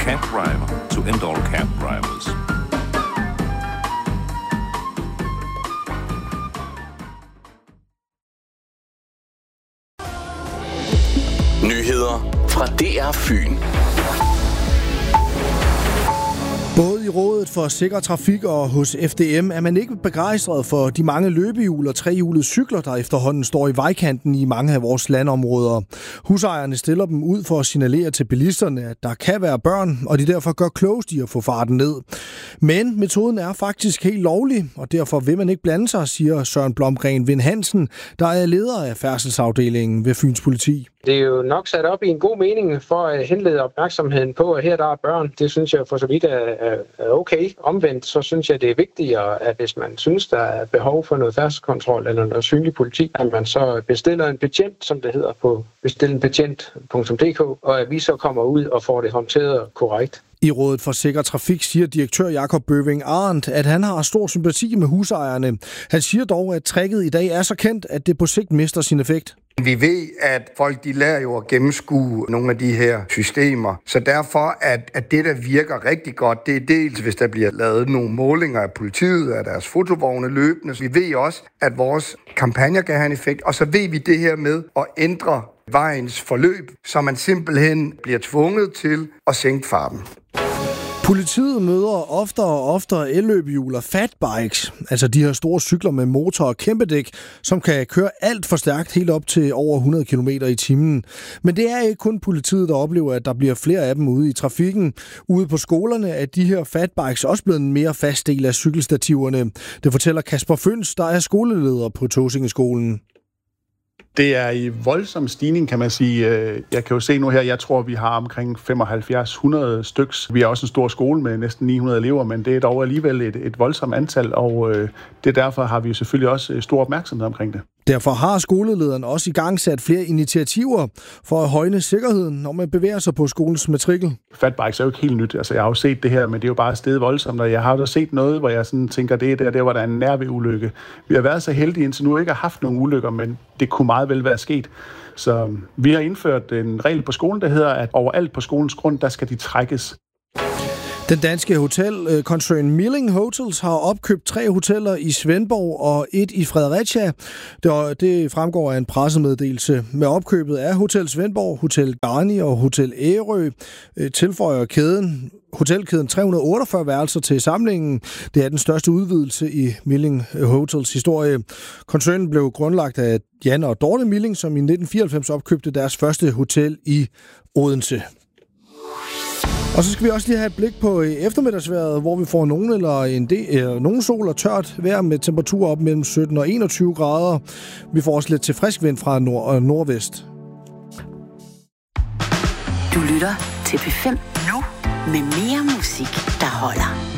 cab driver to end all cab drivers. Nyheder fra DR Fyn. Både i Rådet for Sikker Trafik og hos FDM er man ikke begejstret for de mange løbehjul og trehjulede cykler, der efterhånden står i vejkanten i mange af vores landområder. Husejerne stiller dem ud for at signalere til bilisterne, at der kan være børn, og de derfor gør klogest i at få farten ned. Men metoden er faktisk helt lovlig, og derfor vil man ikke blande sig, siger Søren Blomgren Vind Hansen, der er leder af færdselsafdelingen ved Fyns Politi. Det er jo nok sat op i en god mening for at henlede opmærksomheden på, at her der er børn. Det synes jeg for så vidt er okay. Omvendt så synes jeg, det er vigtigere, at hvis man synes, der er behov for noget færdselskontrol eller noget synlig politi, at man så bestiller en betjent, som det hedder på bestillenbetjent.dk, og at vi så kommer ud og får det håndteret korrekt. I Rådet for Sikker Trafik siger direktør Jakob Bøving Arendt, at han har stor sympati med husejerne. Han siger dog, at tricket i dag er så kendt, at det på sigt mister sin effekt. Vi ved, at folk de lærer jo at gennemskue nogle af de her systemer. Så derfor, at det, der virker rigtig godt, det er dels, hvis der bliver lavet nogle målinger af politiet, af deres fotovogne løbende. Vi ved også, at vores kampagner kan have en effekt. Og så ved vi det her med at ændre vejens forløb, så man simpelthen bliver tvunget til at sænke farten. Politiet møder oftere og oftere elløbehjul og fatbikes, altså de her store cykler med motor og kæmpedæk, som kan køre alt for stærkt helt op til over 100 km i timen. Men det er ikke kun politiet, der oplever, at der bliver flere af dem ude i trafikken. Ude på skolerne er de her fatbikes også blevet en mere fast del af cykelstativerne. Det fortæller Kasper Føns, der er skoleleder på Tåsingeskolen. Det er i voldsom stigning, kan man sige. Jeg kan jo se nu her, jeg tror, vi har omkring 75-100 styks. Vi er også en stor skole med næsten 900 elever, men det er dog alligevel et voldsomt antal, og det derfor har vi selvfølgelig også stor opmærksomhed omkring det. Derfor har skolelederen også i gang sat flere initiativer for at højne sikkerheden, når man bevæger sig på skolens matrikel. Fatbikes er jo ikke helt nyt. Altså, jeg har jo set det her, men det er jo bare steget voldsomt, og jeg har jo set noget, hvor jeg sådan tænker, det var der en nærveulykke. Vi har været så heldige indtil nu ikke har haft nogen ulykker, men det kunne meget vel være sket. Så vi har indført en regel på skolen, der hedder, at overalt på skolens grund, der skal de trækkes. Den danske hotelkoncern Milling Hotels har opkøbt 3 hoteller i Svendborg og 1 i Fredericia. Det fremgår af en pressemeddelelse. Med opkøbet af Hotel Svendborg, Hotel Garni og Hotel Ærø tilføjer hotelkæden 348 værelser til samlingen. Det er den største udvidelse i Milling Hotels historie. Koncernen blev grundlagt af Jan og Dorte Milling, som i 1994 opkøbte deres første hotel i Odense. Og så skal vi også lige have et blik på eftermiddagsvejret, hvor vi får nogen sol og tørt vejr med temperaturer op mellem 17 og 21 grader. Vi får også lidt til frisk vind fra nordvest. Du lytter til P5 nu med mere musik, der holder.